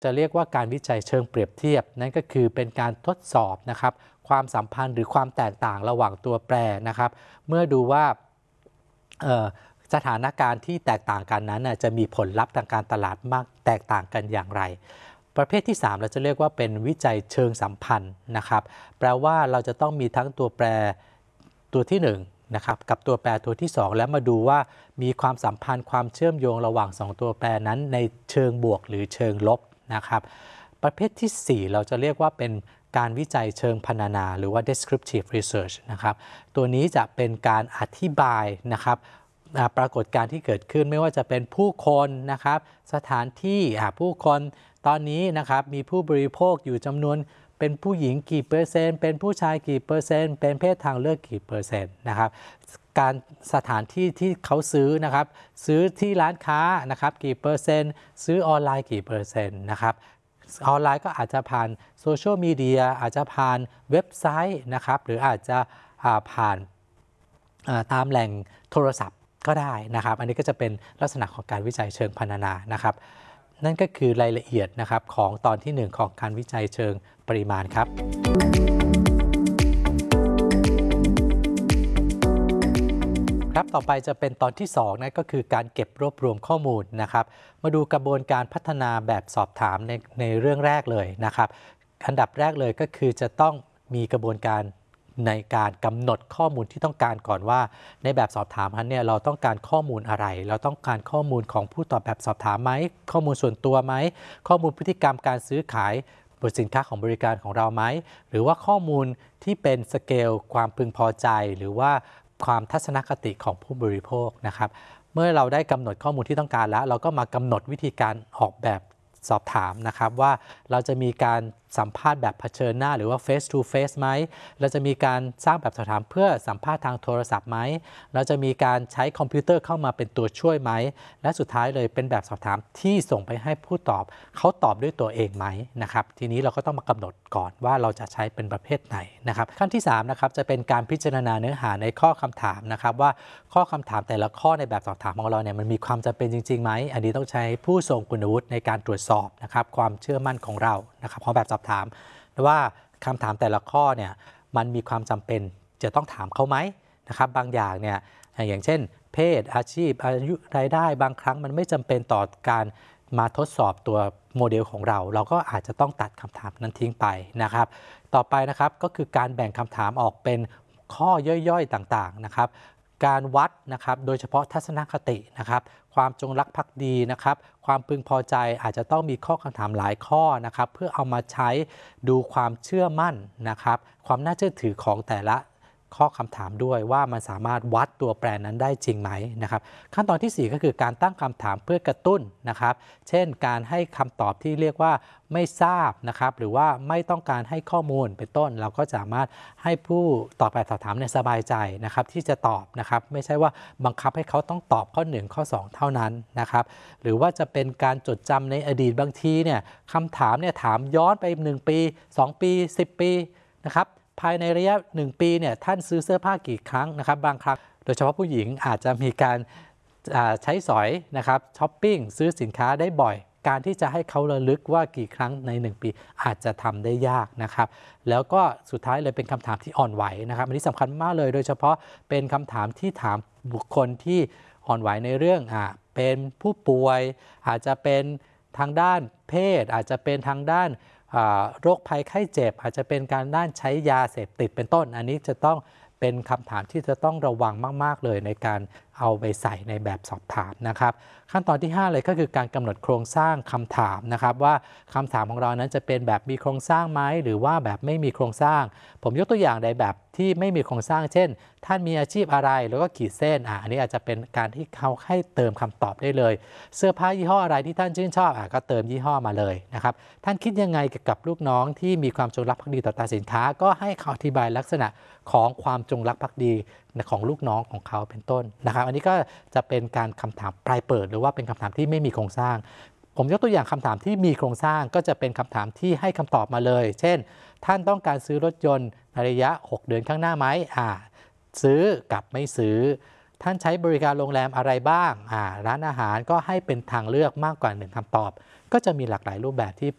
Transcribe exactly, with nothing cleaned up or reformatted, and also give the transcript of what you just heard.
จะเรียกว่าการวิจัยเชิงเปรียบเทียบนั่นก็คือเป็นการทดสอบนะครับความสัมพันธ์หรือความแตกต่างระหว่างตัวแปรนะครับเมื่อดูว่าสถานการณ์ที่แตกต่างกันนั้นจะมีผลลัพธ์ทางการตลาดมากแตกต่างกันอย่างไรประเภทที่สามเราจะเรียกว่าเป็นวิจัยเชิงสัมพันธ์นะครับแปลว่าเราจะต้องมีทั้งตัวแปรตัวที่หนึ่งนะครับกับตัวแปรตัวที่สองแล้วมาดูว่ามีความสัมพันธ์ความเชื่อมโยงระหว่างสองตัวแปรนั้นในเชิงบวกหรือเชิงลบนะครับประเภทที่สี่เราจะเรียกว่าเป็นการวิจัยเชิงพรรณนาหรือว่า descriptive research นะครับตัวนี้จะเป็นการอธิบายนะครับปรากฏการณ์ที่เกิดขึ้นไม่ว่าจะเป็นผู้คนนะครับสถานที่ผู้คนตอนนี้นะครับมีผู้บริโภคอยู่จำนวนเป็นผู้หญิงกี่เปอร์เซ็นต์เป็นผู้ชายกี่เปอร์เซ็นต์เป็นเพศทางเลือกกี่เปอร์เซ็นต์นะครับการสถานที่ที่เขาซื้อนะครับซื้อที่ร้านค้านะครับกี่เปอร์เซ็นต์ซื้อออนไลน์กี่เปอร์เซ็นต์นะครับออนไลน์ก็อาจจะผ่านโซเชียลมีเดียอาจจะผ่านเว็บไซต์นะครับหรืออาจจะผ่านตามแหล่งโทรศัพท์ก็ได้นะครับอันนี้ก็จะเป็นลักษณะของการวิจัยเชิงพรรณนานะครับนั่นก็คือรายละเอียดนะครับของตอนที่หนึ่งของการวิจัยเชิงปริมาณครับครับต่อไปจะเป็นตอนที่สองนะก็คือการเก็บรวบรวมข้อมูลนะครับมาดูกระบวนการพัฒนาแบบสอบถามในในเรื่องแรกเลยนะครับอันดับแรกเลยก็คือจะต้องมีกระบวนการในการกำหนดข้อมูลที่ต้องการก่อนว่าในแบบสอบถามนั้นเนี่ยเราต้องการข้อมูลอะไรเราต้องการข้อมูลของผู้ตอบแบบสอบถามไหมข้อมูลส่วนตัวไหมข้อมูลพฤติกรรมการซื้อขายบนสินค้าของบริการของเราไหมหรือว่าข้อมูลที่เป็นสเกลความพึงพอใจหรือว่าความทัศนคติของผู้บริโภคนะครับเมื่อเราได้กำหนดข้อมูลที่ต้องการแล้วเราก็มากำหนดวิธีการออกแบบสอบถามนะครับว่าเราจะมีการสัมภาษณ์แบบเผชิญหน้าหรือว่า face to face ไหมเราจะมีการสร้างแบบสอบถามเพื่อสัมภาษณ์ทางโทรศัพท์ไหมเราจะมีการใช้คอมพิวเตอร์เข้ามาเป็นตัวช่วยไหมและสุดท้ายเลยเป็นแบบสอบถามที่ส่งไปให้ผู้ตอบเขาตอบด้วยตัวเองไหมนะครับทีนี้เราก็ต้องมากำหนดก่อนว่าเราจะใช้เป็นประเภทไหนนะครับขั้นที่สามนะครับจะเป็นการพิจารณาเนื้อหาในข้อคำถามนะครับว่าข้อคำถามแต่ละข้อในแบบสอบถามของเราเนี่ยมันมีความจำเป็นจริงๆไหมอันนี้ต้องใช้ผู้ทรงคุณวุฒิในการตรวจสอบนะครับความเชื่อมั่นของเรานะครับของแบบสอบถามว่าคำถามแต่ละข้อเนี่ยมันมีความจำเป็นจะต้องถามเขาไหมนะครับบางอย่างเนี่ยอย่างเช่นเพศอาชีพอายุรายได้บางครั้งมันไม่จำเป็นต่อการมาทดสอบตัวโมเดลของเราเราก็อาจจะต้องตัดคำถามนั้นทิ้งไปนะครับต่อไปนะครับก็คือการแบ่งคำถามออกเป็นข้อย่อยๆต่างๆนะครับการวัดนะครับโดยเฉพาะทัศนคตินะครับความจงรักภักดีนะครับความพึงพอใจอาจจะต้องมีข้อคำถามหลายข้อนะครับเพื่อเอามาใช้ดูความเชื่อมั่นนะครับความน่าเชื่อถือของแต่ละข้อคำถามด้วยว่ามันสามารถวัดตัวแปรนั้นได้จริงไหมนะครับขั้นตอนที่สี่ก็คือการตั้งคำถามเพื่อกระตุ้นนะครับเช่นการให้คำตอบที่เรียกว่าไม่ทราบนะครับหรือว่าไม่ต้องการให้ข้อมูลเป็นต้นเราก็สามารถให้ผู้ตอบแบบสอบถามเนี่ยสบายใจนะครับที่จะตอบนะครับไม่ใช่ว่าบังคับให้เขาต้องตอบข้อหนึ่งข้อสองเท่านั้นนะครับหรือว่าจะเป็นการจดจำในอดีตบางทีเนี่ยคำถามเนี่ยถามย้อนไปหนึ่งปีสองปีสิบปีนะครับภายในระยะหนึ่งปีเนี่ยท่านซื้อเสื้อผ้ากี่ครั้งนะครับบางครั้งโดยเฉพาะผู้หญิงอาจจะมีการใช้สอยนะครับช้อปปิ้งซื้อสินค้าได้บ่อยการที่จะให้เขาระลึกว่ากี่ครั้งในหนึ่งปีอาจจะทำได้ยากนะครับแล้วก็สุดท้ายเลยเป็นคำถามที่อ่อนไหวนะครับอันนี้สำคัญมากเลยโดยเฉพาะเป็นคำถามที่ถามบุคคลที่อ่อนไหวในเรื่องอ่ะเป็นผู้ป่วยอาจจะเป็นทางด้านเพศอาจจะเป็นทางด้านโรคภัยไข้เจ็บอาจจะเป็นการด้านใช้ยาเสพติดเป็นต้นอันนี้จะต้องเป็นคำถามที่จะต้องระวังมากๆเลยในการเอาไปใส่ในแบบสอบถามนะครับขั้นตอนที่ห้าเลยก็คือการกำหนดโครงสร้างคำถามนะครับว่าคำถามของเรานั้นจะเป็นแบบมีโครงสร้างไหมหรือว่าแบบไม่มีโครงสร้างผมยกตัวอย่างในแบบที่ไม่มีโครงสร้างเช่นท่านมีอาชีพอะไรแล้วก็ขีดเส้นอ่ะอันนี้อาจจะเป็นการที่เขาให้เติมคำตอบได้เลยเสื้อผ้ายี่ห้ออะไรที่ท่านชื่นชอบอ่ะก็เติมยี่ห้อมาเลยนะครับท่านคิดยังไงกับลูกน้องที่มีความจงรักภักดีต่อตาสินค้าก็ให้เขาอธิบายลักษณะของความจงรักภักดีของลูกน้องของเขาเป็นต้นนะครับอันนี้ก็จะเป็นการคำถามปลายเปิดหรือว่าเป็นคำถามที่ไม่มีโครงสร้างผมยกตัวอย่างคำถามที่มีโครงสร้างก็จะเป็นคำถามที่ให้คำตอบมาเลยเช่นท่านต้องการซื้อรถยนต์ในระยะหกเดือนข้างหน้าไหมอ่าซื้อกับไม่ซื้อท่านใช้บริการโรงแรมอะไรบ้างอ่าร้านอาหารก็ให้เป็นทางเลือกมากกว่าหนึ่งคำตอบก็จะมีหลากหลายรูปแบบที่